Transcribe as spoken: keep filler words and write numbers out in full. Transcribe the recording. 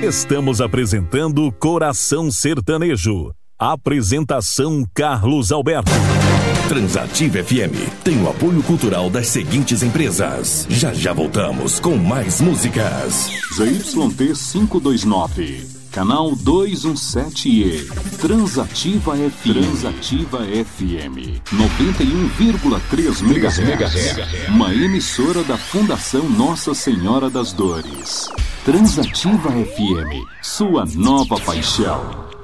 Estamos apresentando Coração Sertanejo. Apresentação Carlos Alberto. Transativa F M tem o apoio cultural das seguintes empresas. Já já voltamos com mais músicas. Z Y T quinhentos e vinte e nove, canal duzentos e dezessete E, Transativa F M, Transativa F M, noventa e um vírgula três megahertz, uma emissora da Fundação Nossa Senhora das Dores. Transativa F M, sua nova paixão.